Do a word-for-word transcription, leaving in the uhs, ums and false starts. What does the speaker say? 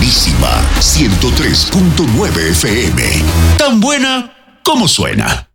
buenísima. ciento tres punto nueve F M. Tan buena como suena.